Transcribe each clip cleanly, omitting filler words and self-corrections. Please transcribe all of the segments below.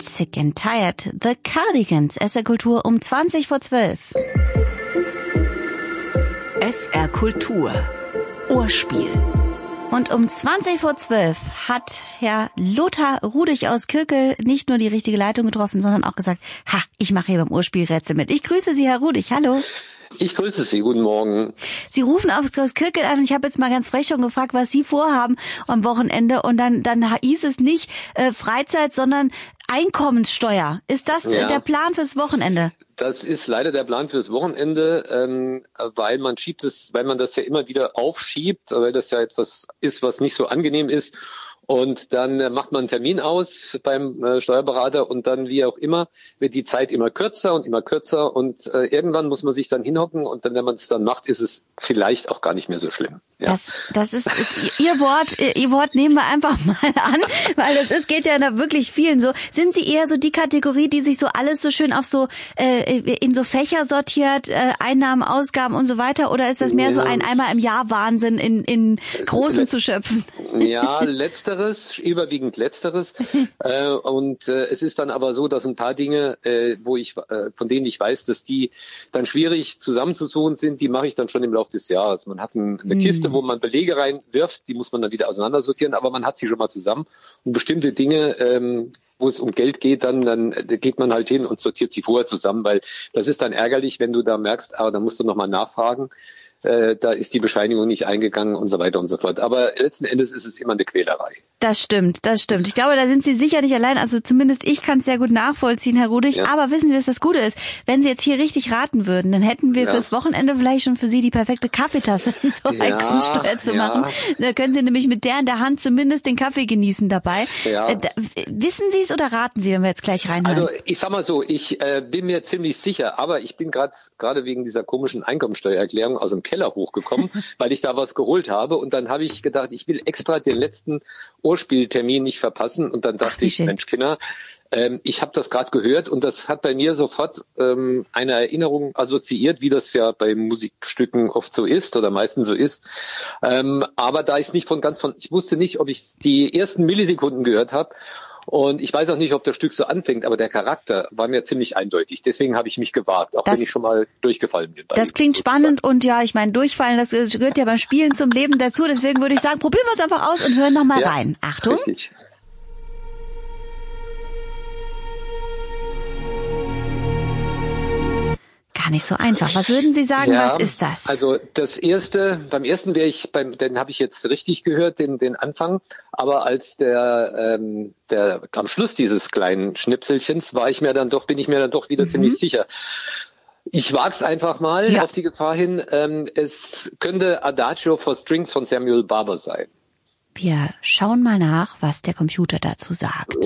Sick and Tired, The Cardigans, SR Kultur um 20:12. SR Kultur, Ohrspiel. Und um 20:12 hat Herr Lothar Rudig aus Kirkel nicht nur die richtige Leitung getroffen, sondern auch gesagt, ich mache hier beim Ohrspielrätsel mit. Ich grüße Sie, Herr Rudig. Hallo. Ich grüße Sie, guten Morgen. Sie rufen aus Kirkel an und ich habe jetzt mal ganz frech schon gefragt, was Sie vorhaben am Wochenende und dann hieß es nicht Freizeit, sondern Einkommenssteuer. Ist das der Plan fürs Wochenende? Das ist leider der Plan fürs Wochenende, weil man das ja immer wieder aufschiebt, weil das ja etwas ist, was nicht so angenehm ist. Und dann macht man einen Termin aus beim Steuerberater und dann, wie auch immer, wird die Zeit immer kürzer und irgendwann muss man sich dann hinhocken und dann, wenn man es dann macht, ist es vielleicht auch gar nicht mehr so schlimm. Ja. Das ist Ihr Wort nehmen wir einfach mal an, weil geht ja da wirklich vielen so. Sind Sie eher so die Kategorie, die sich so alles so schön auf so in so Fächer sortiert, Einnahmen, Ausgaben und so weiter, oder ist das mehr so ein einmal im Jahr Wahnsinn in Großen zu schöpfen? Ja, überwiegend Letzteres. Es ist dann aber so, dass ein paar Dinge, von denen ich weiß, dass die dann schwierig zusammenzusuchen sind, die mache ich dann schon im Laufe des Jahres. Man hat eine Kiste, wo man Belege reinwirft, die muss man dann wieder auseinandersortieren, aber man hat sie schon mal zusammen. Und bestimmte Dinge, wo es um Geld geht, dann geht man halt hin und sortiert sie vorher zusammen, weil das ist dann ärgerlich, wenn du da merkst, da musst du nochmal nachfragen. Da ist die Bescheinigung nicht eingegangen und so weiter und so fort. Aber letzten Endes ist es immer eine Quälerei. Das stimmt. Ich glaube, da sind Sie sicher nicht allein. Also zumindest ich kann es sehr gut nachvollziehen, Herr Rudig. Ja. Aber wissen Sie, was das Gute ist? Wenn Sie jetzt hier richtig raten würden, dann hätten wir fürs Wochenende vielleicht schon für Sie die perfekte Kaffeetasse zur Einkommenssteuer zu machen. Da können Sie nämlich mit der in der Hand zumindest den Kaffee genießen dabei. Ja. Wissen Sie es oder raten Sie, wenn wir jetzt gleich reinhören? Also ich sag mal so, ich bin mir ziemlich sicher, aber ich bin gerade wegen dieser komischen Einkommensteuererklärung aus dem Keller hochgekommen, weil ich da was geholt habe und dann habe ich gedacht, ich will extra den letzten Ohrspieltermin nicht verpassen und dann dachte ich, Mensch Kinder, ich habe das gerade gehört und das hat bei mir sofort eine Erinnerung assoziiert, wie das ja bei Musikstücken oft so ist oder meistens so ist, aber da ich ich wusste nicht, ob ich die ersten Millisekunden gehört habe. Und ich weiß auch nicht, ob das Stück so anfängt, aber der Charakter war mir ziemlich eindeutig. Deswegen habe ich mich gewagt, wenn ich schon mal durchgefallen bin. Das klingt spannend und ich meine, durchfallen, das gehört ja beim Spielen zum Leben dazu. Deswegen würde ich sagen, probieren wir es einfach aus und hören nochmal rein. Achtung. Richtig. Gar nicht so einfach. Was würden Sie sagen, was ist das? Also beim ersten den habe ich jetzt richtig gehört, den Anfang, aber als der am Schluss dieses kleinen Schnipselchens bin ich mir dann doch wieder ziemlich sicher. Ich wag's einfach mal auf die Gefahr hin, es könnte Adagio for Strings von Samuel Barber sein. Wir schauen mal nach, was der Computer dazu sagt.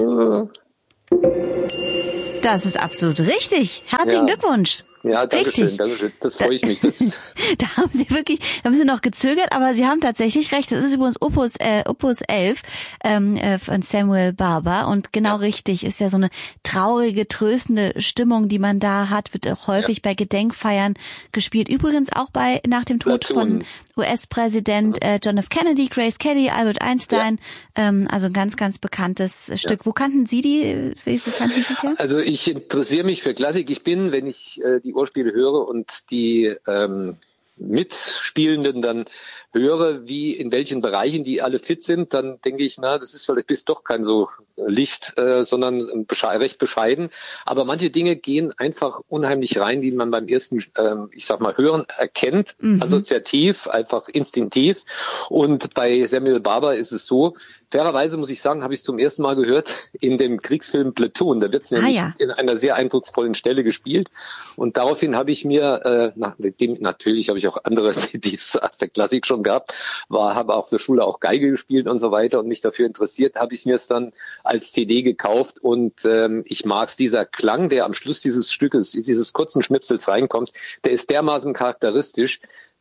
Das ist absolut richtig. Herzlichen Glückwunsch. Ja, danke schön. Das freue ich mich. Da haben Sie noch gezögert, aber Sie haben tatsächlich recht. Das ist übrigens Opus 11 von Samuel Barber und genau richtig. Ist ja so eine traurige, tröstende Stimmung, die man da hat, wird auch häufig bei Gedenkfeiern gespielt. Übrigens auch nach dem Tod von US-Präsident John F. Kennedy, Grace Kelly, Albert Einstein. Also ein ganz, ganz bekanntes Stück. Wo kannten Sie wie kannten Sie es ja? Also ich interessiere mich für Klassik. wenn ich die Ohrspiele höre und die Mitspielenden dann höre, in welchen Bereichen die alle fit sind, dann denke ich, das ist vielleicht doch kein so Licht, sondern recht bescheiden. Aber manche Dinge gehen einfach unheimlich rein, die man beim ersten, Hören erkennt, assoziativ, einfach instinktiv. Und bei Samuel Barber ist es so, fairerweise muss ich sagen, habe ich es zum ersten Mal gehört in dem Kriegsfilm Platoon. Da wird es nämlich in einer sehr eindrucksvollen Stelle gespielt. Und daraufhin habe ich mir, natürlich habe ich auch andere, die es aus der Klassik schon gab, habe auf der Schule auch Geige gespielt und so weiter und mich dafür interessiert, habe ich mir es dann als CD gekauft und ich mag es, dieser Klang, der am Schluss dieses Stückes, dieses kurzen Schnipsels reinkommt, der ist dermaßen charakteristisch,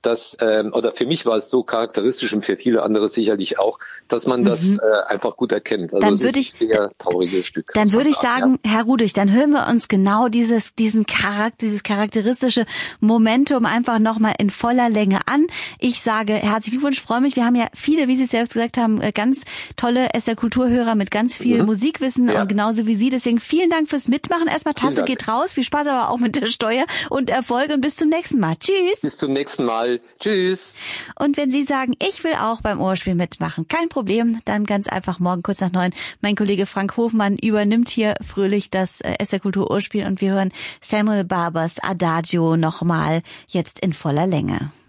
dass, oder für mich war es so charakteristisch und für viele andere sicherlich auch, dass man das einfach gut erkennt. Also es ist ein sehr trauriges Stück. Dann würde ich sagen, ja. Herr Rudig, dann hören wir uns genau dieses charakteristische Momentum einfach nochmal in voller Länge an. Ich sage herzlichen Glückwunsch, freue mich. Wir haben ja viele, wie Sie selbst gesagt haben, ganz tolle SR Kulturhörer mit ganz viel Musikwissen und genauso wie Sie. Deswegen vielen Dank fürs Mitmachen. Erstmal Tasse geht raus. Viel Spaß aber auch mit der Steuer und Erfolg und bis zum nächsten Mal. Tschüss. Bis zum nächsten Mal. Tschüss. Und wenn Sie sagen, ich will auch beim Ohrspiel mitmachen, kein Problem, dann ganz einfach morgen kurz nach 9. Mein Kollege Frank Hofmann übernimmt hier fröhlich das SR Kultur Ohrspiel und wir hören Samuel Barbers Adagio nochmal jetzt in voller Länge.